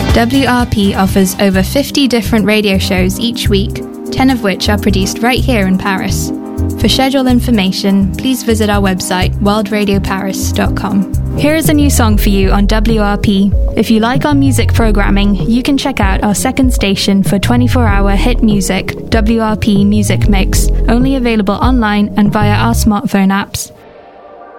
WRP offers over 50 different radio shows each week, 10 of which are produced right here in Paris. For schedule information, please visit our website, worldradioparis.com. Here is a new song for you on WRP. If you like our music programming, you can check out our second station for 24-hour hit music, WRP Music Mix, only available online and via our smartphone apps.